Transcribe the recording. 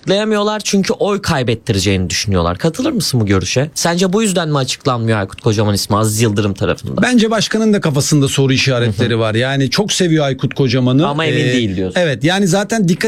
açıklayamıyorlar çünkü oy kaybettireceğini düşünüyorlar. Katılır mısın bu görüşe? Sence bu yüzden mi açıklanmıyor Aykut Kocaman ismi Aziz Yıldırım tarafından? Bence başkanın da kafasında soru işaretleri var. Yani çok seviyor Aykut Kocaman'ı. Ama emin değil diyorsun. Evet, yani zaten dikkat